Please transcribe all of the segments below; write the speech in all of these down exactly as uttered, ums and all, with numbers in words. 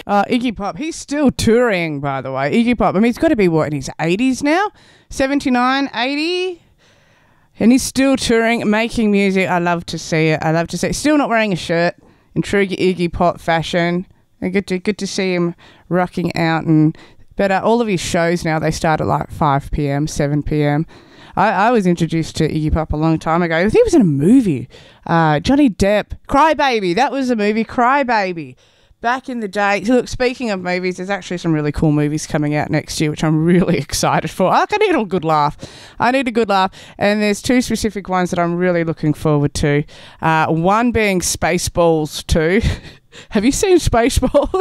Uh, Iggy Pop, he's still touring, by the way. Iggy Pop, I mean, he's got to be, what, in his eighties now? seventy-nine, eighty? And he's still touring, making music. I love to see it. I love to see it. Still not wearing a shirt in true Iggy Pop fashion. And good to, good to see him rocking out. And But uh, all of his shows now, they start at like five p.m, seven p.m. I, I was introduced to Iggy Pop a long time ago. I think he was in a movie. Uh, Johnny Depp, Cry Baby. That was a movie, Cry Baby. Back in the day. Look, speaking of movies, there's actually some really cool movies coming out next year, which I'm really excited for. I need a good laugh. I need a good laugh. And there's two specific ones that I'm really looking forward to. Uh, one being Spaceballs two. Have you seen Spaceballs?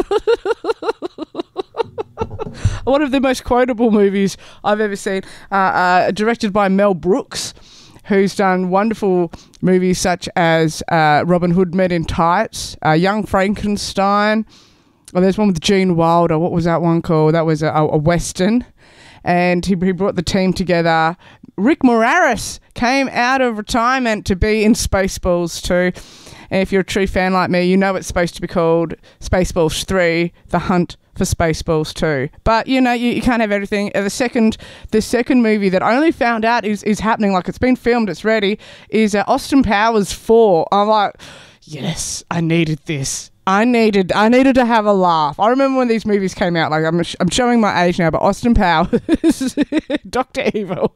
One of the most quotable movies I've ever seen. Uh, uh, directed by Mel Brooks, who's done wonderful movies such as uh, Robin Hood Men in Tights, uh, Young Frankenstein. Oh, there's one with Gene Wilder. What was that one called? That was a, a Western. And he, he brought the team together. Rick Moranis came out of retirement to be in Spaceballs two. And if you're a true fan like me, you know it's supposed to be called Spaceballs three, The Hunt for Spaceballs two. But, you know, you, you can't have everything. Uh, the second the second movie that I only found out is, is happening, like it's been filmed, it's ready, is uh, Austin Powers four. I'm like, yes, I needed this. I needed I needed to have a laugh. I remember when these movies came out, like I'm I'm showing my age now, but Austin Powers, Doctor Evil,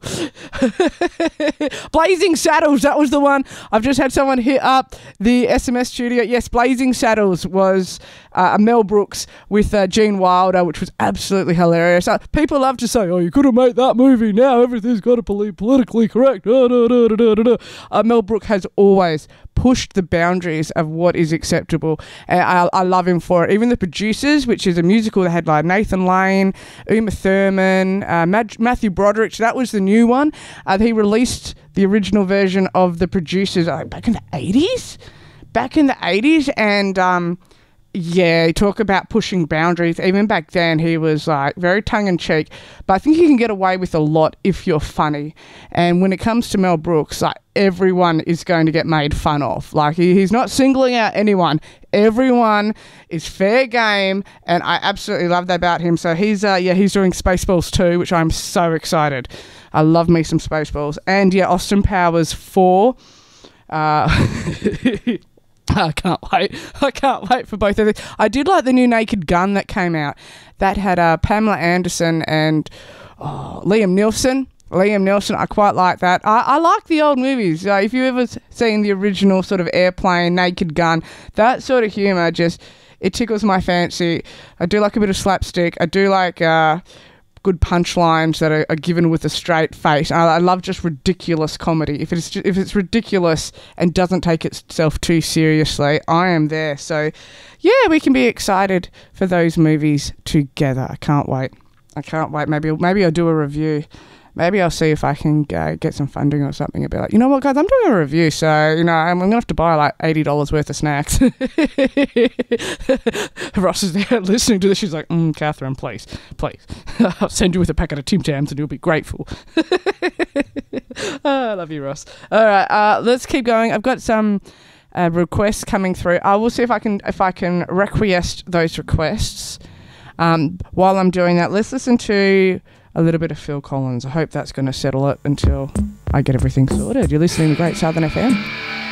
Blazing Saddles, that was the one. I've just had someone hit up the S M S studio. Yes, Blazing Saddles was uh, a Mel Brooks with uh, Gene Wilder, which was absolutely hilarious. Uh, people love to say, oh, you could have made that movie now, everything's got to be politically correct. Da, da, da, da, da, da. Uh, Mel Brooks has always pushed the boundaries of what is acceptable. And I, I love him for it. Even The Producers, which is a musical that had like Nathan Lane, Uma Thurman, uh, Mad- Matthew Broderick. That was the new one. Uh, he released the original version of The Producers uh, back in the eighties? Back in the eighties. And um, yeah, talk about pushing boundaries. Even back then, he was like very tongue-in-cheek. But I think you can get away with a lot if you're funny. And when it comes to Mel Brooks, like everyone is going to get made fun of. Like he, he's not singling out anyone. Everyone is fair game, and I absolutely love that about him. So he's uh, yeah, he's doing Spaceballs two, which I'm so excited. I love me some Spaceballs. And yeah, Austin Powers four. Uh, I can't wait. I can't wait for both of these. I did like the new Naked Gun that came out. That had uh, Pamela Anderson and oh, Liam Neeson. Liam Neeson, I quite like that. I, I like the old movies. Uh, if you've ever seen the original sort of Airplane, Naked Gun, that sort of humour just, it tickles my fancy. I do like a bit of slapstick. I do like uh, good punchlines that are, are given with a straight face. I, I love just ridiculous comedy. If it's just, if it's ridiculous and doesn't take itself too seriously, I am there. So, yeah, we can be excited for those movies together. I can't wait. I can't wait. Maybe maybe I'll do a review. Maybe I'll see if I can uh, get some funding or something and be like, you know what, guys, I'm doing a review, so, you know, I'm, I'm going to have to buy like eighty dollars worth of snacks. Ross is there listening to this. She's like, mm, Catherine, please, please. I'll send you with a packet of Tim Tams and you'll be grateful. Oh, I love you, Ross. All right, uh, let's keep going. I've got some uh, requests coming through. I will see if I can if I can request those requests. Um, while I'm doing that, let's listen to a little bit of Phil Collins. I hope that's going to settle it until I get everything sorted. You're listening to Great Southern F M.